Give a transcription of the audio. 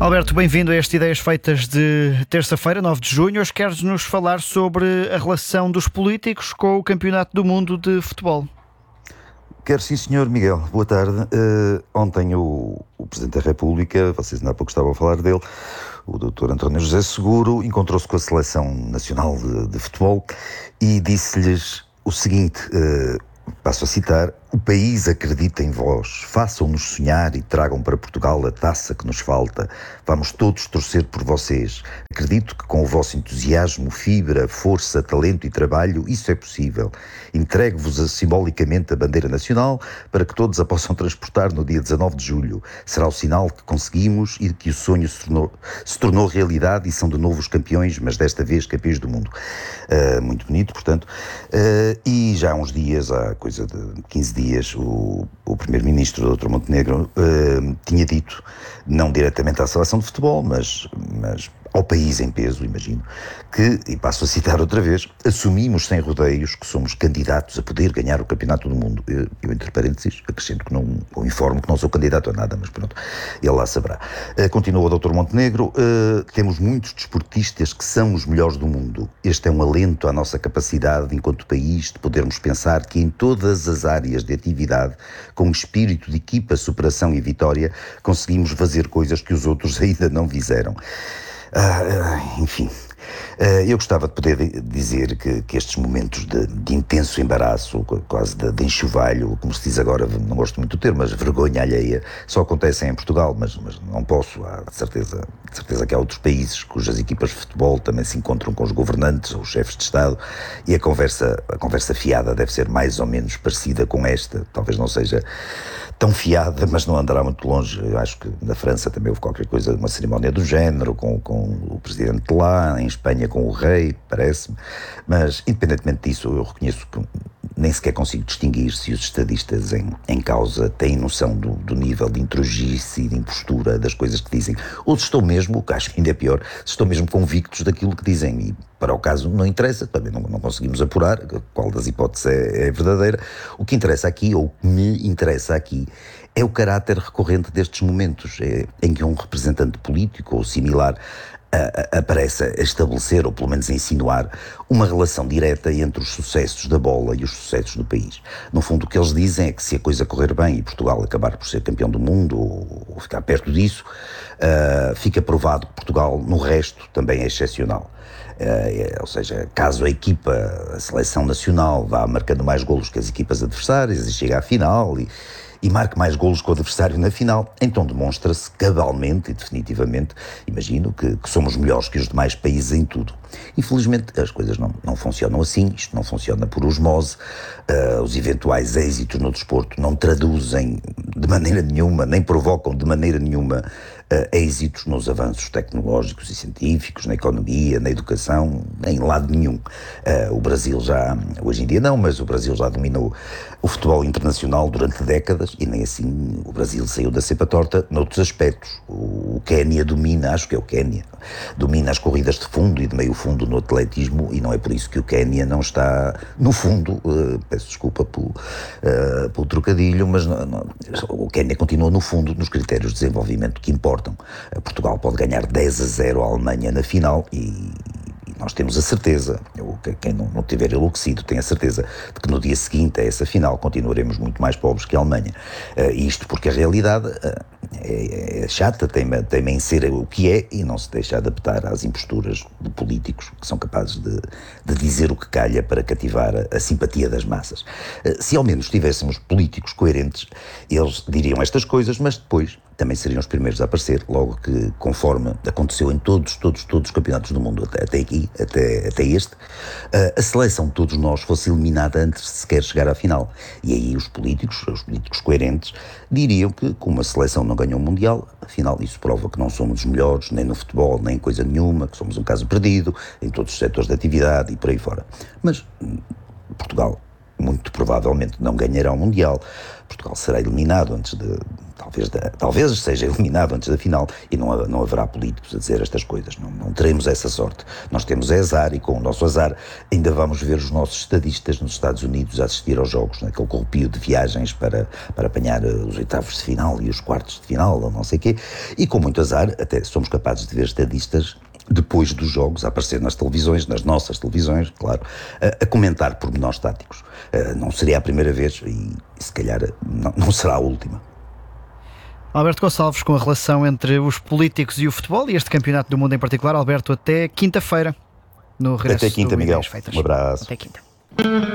Alberto, bem-vindo a este Ideias Feitas de terça-feira, 9 de junho. Hoje queres-nos falar sobre a relação dos políticos com o Campeonato do Mundo de Futebol. Quero sim, senhor Miguel. Boa tarde. Ontem o Presidente da República, vocês ainda há pouco estavam a falar dele, o Dr. António José Seguro, encontrou-se com a Seleção Nacional de Futebol e disse-lhes o seguinte, passo a citar: "O país acredita em vós, façam-nos sonhar e tragam para Portugal a taça que nos falta. Vamos todos torcer por vocês. Acredito que com o vosso entusiasmo, fibra, força, talento e trabalho, isso é possível. Entrego-vos simbolicamente a bandeira nacional para que todos a possam transportar no dia 19 de julho. Será o sinal que conseguimos e que o sonho se tornou realidade e são de novo os campeões, mas desta vez campeões do mundo." Muito bonito, portanto. E já há uns dias, há coisa de 15 dias, o Primeiro-Ministro, Dr. Montenegro, tinha dito, não diretamente à Seleção de Futebol, mas ao país em peso, imagino, que, e passo a citar outra vez, "assumimos sem rodeios que somos candidatos a poder ganhar o Campeonato do Mundo." Eu entre parênteses, acrescento que não, ou informo que não sou candidato a nada, mas pronto, ele lá saberá. Continua o Dr. Montenegro: "Temos muitos desportistas que são os melhores do mundo. Este é um alento à nossa capacidade, enquanto país, de podermos pensar que em todas as áreas de atividade, com espírito de equipa, superação e vitória, conseguimos fazer coisas que os outros ainda não fizeram." Enfim, eu gostava de poder dizer que estes momentos de intenso embaraço, quase de enxovalho, como se diz agora, não gosto muito do termo, mas vergonha alheia, só acontecem em Portugal, mas não posso. Há de certeza que há outros países cujas equipas de futebol também se encontram com os governantes ou os chefes de Estado, e a conversa fiada deve ser mais ou menos parecida com esta. Talvez não seja tão fiada, mas não andará muito longe. Eu acho que na França também houve qualquer coisa, uma cerimónia do género, com o presidente de lá, em Espanha com o rei, parece-me. Mas, independentemente disso, eu reconheço que nem sequer consigo distinguir se os estadistas em causa têm noção do nível de introjice e de impostura das coisas que dizem, ou se estão mesmo, o que acho que ainda é pior, se estão mesmo convictos daquilo que dizem. E para o caso não interessa, também não conseguimos apurar qual das hipóteses é verdadeira. O que interessa aqui, ou o que me interessa aqui, é o caráter recorrente destes momentos, em que um representante político ou similar aparece a estabelecer, ou pelo menos a insinuar, uma relação direta entre os sucessos da bola e os sucessos do país. No fundo, o que eles dizem é que se a coisa correr bem e Portugal acabar por ser campeão do mundo, ou ficar perto disso, fica provado que Portugal, no resto, também é excepcional. Ou seja, caso a seleção nacional vá marcando mais golos que as equipas adversárias e chegue à final e marque mais golos que o adversário na final, então demonstra-se cabalmente e definitivamente, imagino, que somos melhores que os demais países em tudo. Infelizmente as coisas não funcionam assim, isto não funciona por osmose. Os eventuais êxitos no desporto não traduzem de maneira nenhuma, nem provocam de maneira nenhuma êxitos nos avanços tecnológicos e científicos, na economia, na educação, em lado nenhum. O Brasil já, hoje em dia não, mas o Brasil já dominou o futebol internacional durante décadas e nem assim o Brasil saiu da cepa torta noutros aspectos. O Quénia domina, acho que é o Quénia, domina as corridas de fundo e de meio fundo no atletismo, e não é por isso que o Quénia não está no fundo, peço desculpa pelo trocadilho, mas o Quénia continua no fundo nos critérios de desenvolvimento que importam. Portugal pode ganhar 10-0 à Alemanha na final e nós temos a certeza, quem não tiver enlouquecido tem a certeza de que no dia seguinte a essa final continuaremos muito mais pobres que a Alemanha. Isto porque a realidade é chata, teima em ser o que é e não se deixa adaptar às imposturas de políticos que são capazes de dizer o que calha para cativar a simpatia das massas. Se ao menos tivéssemos políticos coerentes, eles diriam estas coisas, mas depois também seriam os primeiros a aparecer, logo que, conforme aconteceu em todos os campeonatos do mundo até aqui, até este, a seleção de todos nós fosse eliminada antes de sequer chegar à final. E aí os políticos coerentes, diriam que, como a seleção não ganhou o Mundial, afinal isso prova que não somos os melhores, nem no futebol, nem em coisa nenhuma, que somos um caso perdido, em todos os setores de atividade e por aí fora. Mas Portugal muito provavelmente não ganhará o Mundial. Portugal será eliminado antes de talvez seja eliminado antes da final e não haverá políticos a dizer estas coisas. Não teremos essa sorte. Nós temos azar e com o nosso azar ainda vamos ver os nossos estadistas nos Estados Unidos a assistir aos jogos, naquele corrupio de viagens para apanhar os oitavos de final e os quartos de final, ou não sei o quê. E com muito azar, até somos capazes de ver estadistas depois dos jogos, a aparecer nas televisões, nas nossas televisões, claro, a comentar pormenores táticos. Não seria a primeira vez e se calhar não será a última. Alberto Gonçalves, com a relação entre os políticos e o futebol e este campeonato do mundo em particular. Alberto, até quinta-feira no regresso. Até quinta, do Miguel. Ideias Feitas. Um abraço. Até quinta.